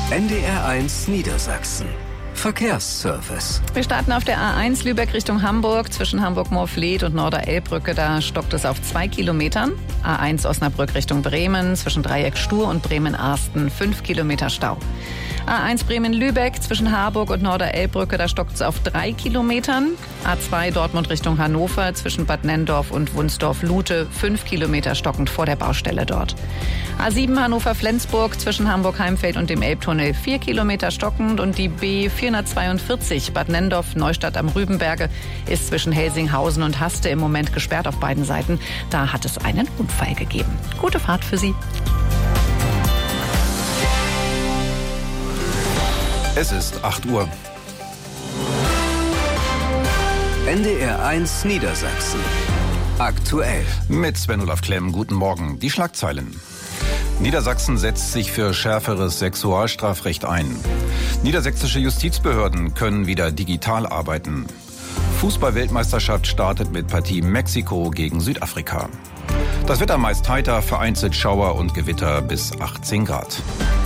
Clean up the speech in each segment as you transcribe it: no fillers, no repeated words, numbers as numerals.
NDR1 Niedersachsen. Verkehrsservice. Wir starten auf der A1 Lübeck Richtung Hamburg. Zwischen Hamburg-Moorfleet und Norder-Elbbrücke, da stockt es auf 2 Kilometern. A1 Osnabrück Richtung Bremen. Zwischen Dreieck Stur und Bremen-Arsten 5 Kilometer Stau. A1 Bremen-Lübeck zwischen Harburg und Norder-Elbbrücke, da stockt es auf 3 Kilometern. A2 Dortmund Richtung Hannover zwischen Bad Nenndorf und Wunsdorf-Lute 5 Kilometer stockend vor der Baustelle dort. A7 Hannover-Flensburg zwischen Hamburg-Heimfeld und dem Elbtunnel 4 Kilometer stockend und die B442 Bad Nenndorf-Neustadt am Rübenberge ist zwischen Helsinghausen und Haste im Moment gesperrt auf beiden Seiten. Da hat es einen Unfall gegeben. Gute Fahrt für Sie. Es ist 8 Uhr. NDR1 Niedersachsen. Aktuell. Mit Sven-Olaf Klemm, guten Morgen. Die Schlagzeilen. Niedersachsen setzt sich für schärferes Sexualstrafrecht ein. Niedersächsische Justizbehörden können wieder digital arbeiten. Fußball-Weltmeisterschaft startet mit Partie Mexiko gegen Südafrika. Das Wetter meist heiter, vereinzelt Schauer und Gewitter bis 18 Grad.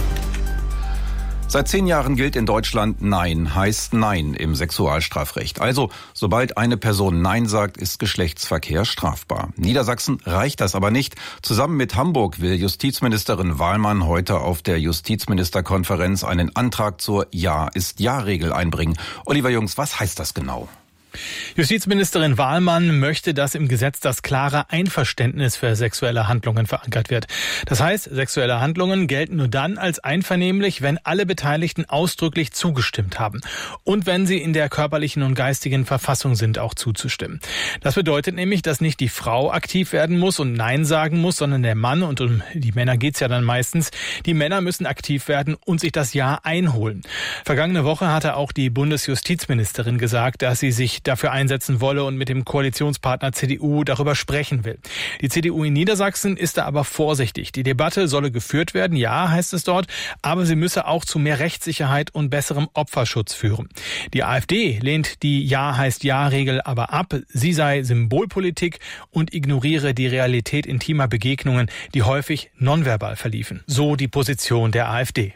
Seit 10 Jahren gilt in Deutschland Nein heißt Nein im Sexualstrafrecht. Also, sobald eine Person Nein sagt, ist Geschlechtsverkehr strafbar. Niedersachsen reicht das aber nicht. Zusammen mit Hamburg will Justizministerin Wahlmann heute auf der Justizministerkonferenz einen Antrag zur Ja ist Ja-Regel einbringen. Oliver Jungs, was heißt das genau? Justizministerin Wahlmann möchte, dass im Gesetz das klare Einverständnis für sexuelle Handlungen verankert wird. Das heißt, sexuelle Handlungen gelten nur dann als einvernehmlich, wenn alle Beteiligten ausdrücklich zugestimmt haben und wenn sie in der körperlichen und geistigen Verfassung sind, auch zuzustimmen. Das bedeutet nämlich, dass nicht die Frau aktiv werden muss und Nein sagen muss, sondern der Mann, und um die Männer geht's ja dann meistens, die Männer müssen aktiv werden und sich das Ja einholen. Vergangene Woche hatte auch die Bundesjustizministerin gesagt, dass sie sich dafür einsetzen wolle und mit dem Koalitionspartner CDU darüber sprechen will. Die CDU in Niedersachsen ist da aber vorsichtig. Die Debatte solle geführt werden, ja, heißt es dort, aber sie müsse auch zu mehr Rechtssicherheit und besserem Opferschutz führen. Die AfD lehnt die Ja heißt Ja-Regel aber ab. Sie sei Symbolpolitik und ignoriere die Realität intimer Begegnungen, die häufig nonverbal verliefen. So die Position der AfD.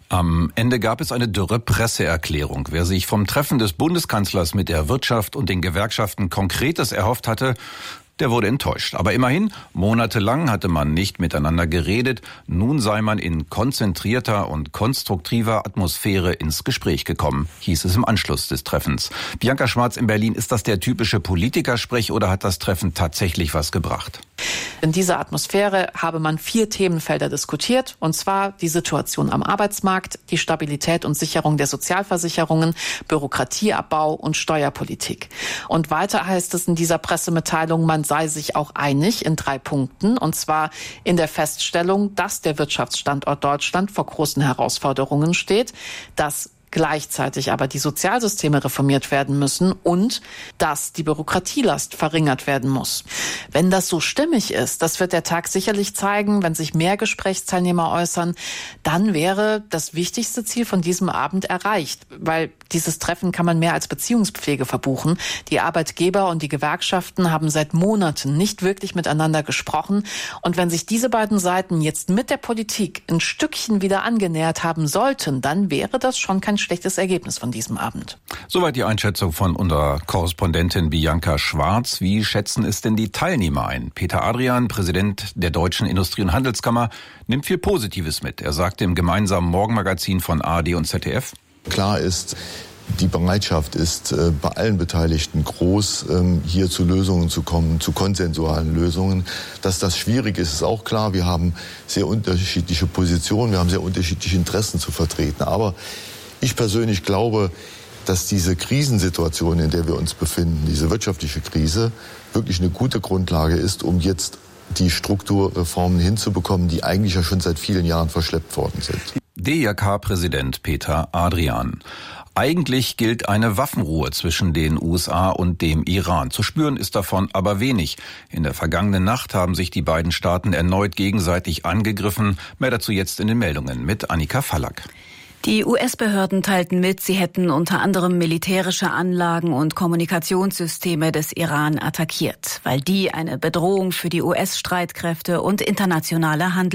Am Ende gab es eine dürre Presseerklärung. Wer sich vom Treffen des Bundeskanzlers mit der Wirtschaft und den Gewerkschaften Konkretes erhofft hatte, der wurde enttäuscht. Aber immerhin, monatelang hatte man nicht miteinander geredet. Nun sei man in konzentrierter und konstruktiver Atmosphäre ins Gespräch gekommen, hieß es im Anschluss des Treffens. Bianca Schwarz in Berlin, ist das der typische Politikersprech oder hat das Treffen tatsächlich was gebracht? In dieser Atmosphäre habe man 4 Themenfelder diskutiert, und zwar die Situation am Arbeitsmarkt, die Stabilität und Sicherung der Sozialversicherungen, Bürokratieabbau und Steuerpolitik. Und weiter heißt es in dieser Pressemitteilung, man sei sich auch einig in 3 Punkten, und zwar in der Feststellung, dass der Wirtschaftsstandort Deutschland vor großen Herausforderungen steht, dass gleichzeitig aber die Sozialsysteme reformiert werden müssen und dass die Bürokratielast verringert werden muss. Wenn das so stimmig ist, das wird der Tag sicherlich zeigen, wenn sich mehr Gesprächsteilnehmer äußern, dann wäre das wichtigste Ziel von diesem Abend erreicht, weil dieses Treffen kann man mehr als Beziehungspflege verbuchen. Die Arbeitgeber und die Gewerkschaften haben seit Monaten nicht wirklich miteinander gesprochen, und wenn sich diese beiden Seiten jetzt mit der Politik ein Stückchen wieder angenähert haben sollten, dann wäre das schon kein schlechtes Ergebnis von diesem Abend. Soweit die Einschätzung von unserer Korrespondentin Bianca Schwarz. Wie schätzen es denn die Teilnehmer ein? Peter Adrian, Präsident der Deutschen Industrie- und Handelskammer, nimmt viel Positives mit. Er sagte im gemeinsamen Morgenmagazin von ARD und ZDF: Klar ist, die Bereitschaft ist bei allen Beteiligten groß, hier zu Lösungen zu kommen, zu konsensualen Lösungen. Dass das schwierig ist, ist auch klar. Wir haben sehr unterschiedliche Positionen, wir haben sehr unterschiedliche Interessen zu vertreten. Aber ich persönlich glaube, dass diese Krisensituation, in der wir uns befinden, diese wirtschaftliche Krise, wirklich eine gute Grundlage ist, um jetzt die Strukturreformen hinzubekommen, die eigentlich ja schon seit vielen Jahren verschleppt worden sind. DIHK-Präsident Peter Adrian. Eigentlich gilt eine Waffenruhe zwischen den USA und dem Iran. Zu spüren ist davon aber wenig. In der vergangenen Nacht haben sich die beiden Staaten erneut gegenseitig angegriffen. Mehr dazu jetzt in den Meldungen mit Annika Fallack. Die US-Behörden teilten mit, sie hätten unter anderem militärische Anlagen und Kommunikationssysteme des Iran attackiert, weil die eine Bedrohung für die US-Streitkräfte und internationale Handel